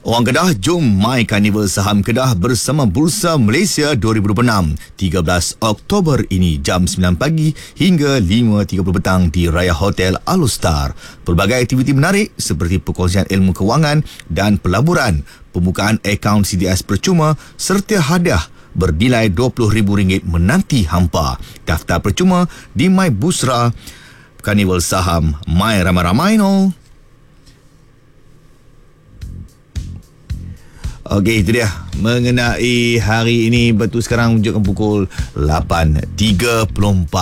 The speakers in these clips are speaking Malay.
Orang Kedah, jom My Carnival Saham Kedah bersama Bursa Malaysia 2026. 13 Oktober ini jam 9 pagi hingga 5.30 petang di Raya Hotel Alustar. Pelbagai aktiviti menarik seperti perkongsian ilmu kewangan dan pelaburan, pembukaan akaun CDS percuma serta hadiah bernilai RM20,000 menanti hampa. Daftar percuma di My Busra Carnival Saham. My ramai-ramai no. Okey, itu dia mengenai hari ini. Betul, sekarang menunjukkan pukul 8.34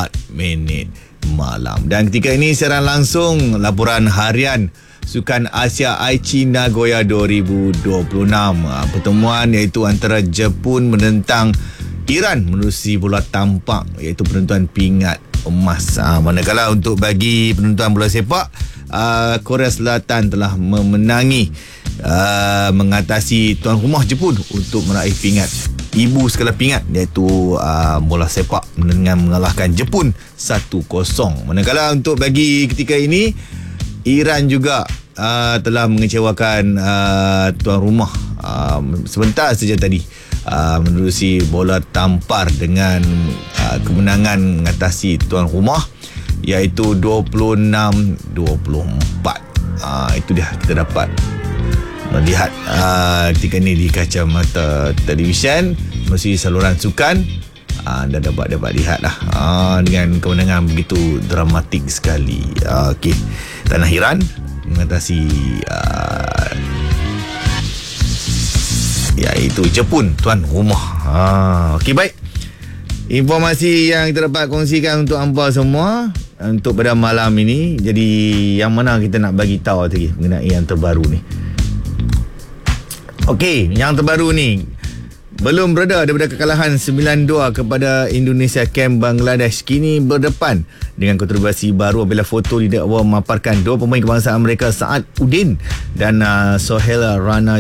malam. Dan ketika ini siaran langsung laporan harian Sukan Asia Aichi Nagoya 2026. Pertemuan iaitu antara Jepun menentang Iran menerusi bola tampak, iaitu penentuan pingat emas. Manakala untuk bagi penentuan bola sepak, Korea Selatan telah memenangi mengatasi tuan rumah Jepun untuk meraih pingat ibu skala pingat, iaitu bola sepak dengan mengalahkan Jepun 1-0. Manakala untuk bagi ketika ini, Iran juga telah mengecewakan tuan rumah sebentar saja tadi menerusi bola tampar dengan kemenangan mengatasi tuan rumah, iaitu 26-24. Itu dia, kita dapat melihat ketika ini di kacamata televisyen melalui saluran sukan. Anda dapat lihat lah dengan kemenangan begitu dramatik sekali. Okey, tanah Iran mengatasi iaitu Jepun, tuan rumah. Okey, baik. Informasi yang kita dapat kongsikan untuk hangpa semua untuk pada malam ini. Jadi yang mana kita nak bagi tahu tadi mengenai yang terbaru ni? Okey, yang terbaru ni, belum berada daripada kekalahan 9-2 kepada Indonesia, kamp Bangladesh kini berdepan dengan kontroversi baru apabila foto didakwa memaparkan dua pemain kebangsaan mereka, Saad Udin dan Sohail Rana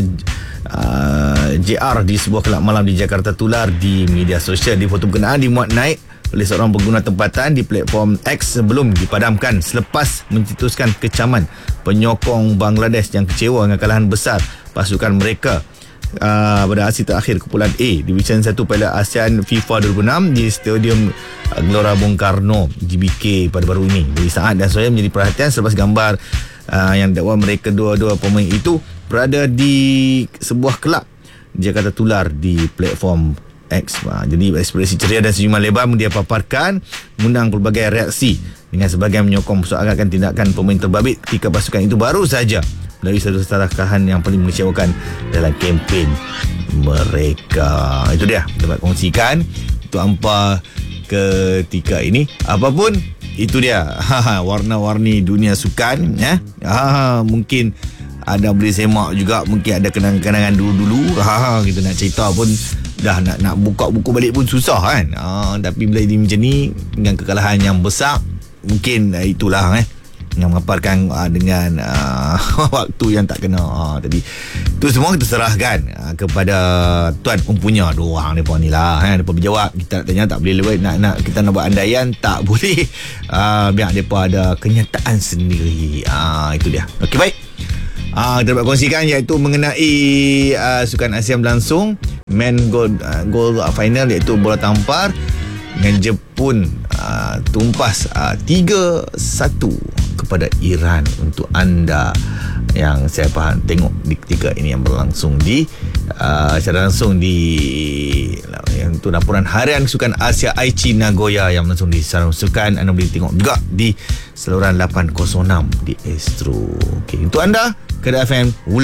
JR di sebuah kelab malam di Jakarta tular di media sosial. Di foto berkenaan dimuat naik oleh seorang pengguna tempatan di platform X sebelum dipadamkan selepas mencetuskan kecaman penyokong Bangladesh yang kecewa dengan kekalahan besar pasukan mereka pada aksi terakhir kumpulan A Division 1 Piala ASEAN FIFA 2006 di Stadium Gelora Bung Karno GBK pada baru ini. Jadi Saad dan Sohail menjadi perhatian selepas gambar yang dakwa mereka dua-dua pemain itu berada di sebuah kelab Jakarta tular di platform X. Jadi ekspresi ceria dan senyuman lebar dia paparkan mengundang pelbagai reaksi dengan sebagian menyokong persoalan tindakan pemain terbabit ketika pasukan itu baru saja melalui satu kekalahan yang paling mengecewakan dalam kempen mereka. Itu dia dapat kongsikan untuk hampa ketika ini. Apapun itu dia, warna-warni dunia sukan ya. Mungkin ada boleh semak juga, mungkin ada kenangan-kenangan dulu-dulu. Kita nak cerita pun dah nak buka buku balik pun susah kan. Tapi bila ini macam ni dengan kekalahan yang besar, mungkin itulah yang mengaparkan dengan waktu yang tak kena tadi. Itu semua kita serahkan kepada tuan mempunya dua orang mereka ni lah. Mereka berjawab, kita nak tanya tak boleh lewat, nak kita nak buat andaian tak boleh. Biar mereka ada kenyataan sendiri. Itu dia. Okey, baik. Kita dapat kongsikan iaitu mengenai Sukan Asia berlangsung. Men gold final iaitu bola tampar dengan Jepun tumpas 3-1 kepada Iran. Untuk anda yang saya faham tengok di ketika ini yang berlangsung di secara langsung di untuk laporan harian Sukan Asia Aichi Nagoya yang berlangsung di saluran sukan. Anda boleh tengok juga di saluran 806 di Astro. Okey, untuk anda Kedah FM